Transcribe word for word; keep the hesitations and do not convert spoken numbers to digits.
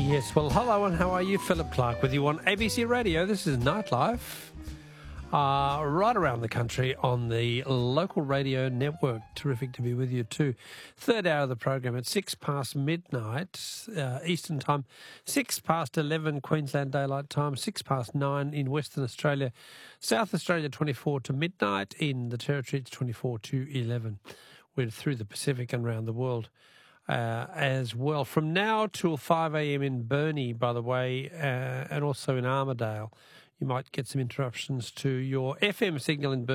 Yes, well, hello and how are you? Philip Clark with you on A B C Radio. This is Nightlife, uh, right around the country on the local radio network. Terrific to be with you too. Third hour of the program at six past midnight uh, Eastern Time, six past eleven Queensland Daylight Time, six past nine in Western Australia, South Australia twenty-four to midnight, in the Territory it's twenty-four to eleven. We're through the Pacific and around the world. Uh, as well. From now till five a.m. in Burnie, by the way, uh, and also in Armidale, you might get some interruptions to your F M signal in Burnie.